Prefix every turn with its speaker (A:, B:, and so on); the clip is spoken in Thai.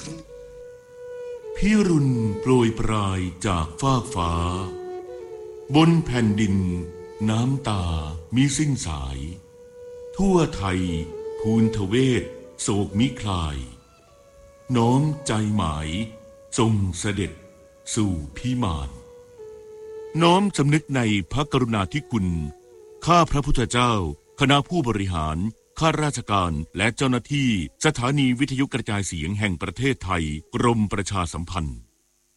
A: พิรุณโปรยปลายจากฟากฟ้าบนแผ่นดินน้ำตามิสิ้นสายทั่วไทยภูนทเวศโศกมิคลายน้อมใจหมายทรงเสด็จสู่พิมานน้อมสำนึกในพระกรุณาธิคุณข้าพระพุทธเจ้าคณะผู้บริหารข้าราชการและเจ้าหน้าที่สถานีวิทยุกระจายเสียงแห่งประเทศไทยกรมประชาสัมพันธ์